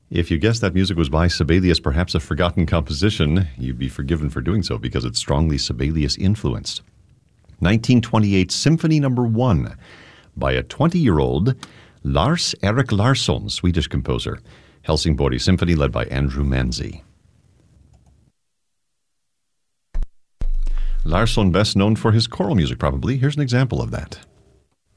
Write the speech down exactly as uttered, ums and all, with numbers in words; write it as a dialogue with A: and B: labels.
A: If you guessed that music was by Sibelius, perhaps a forgotten composition, you'd be forgiven for doing so because it's strongly Sibelius-influenced. nineteen twenty-eight Symphony Number One by a twenty-year-old Lars-Erik Larsson, Swedish composer. Helsingborg Symphony led by Andrew Manzi. Larsson, best known for his choral music, probably. Here's an example of that.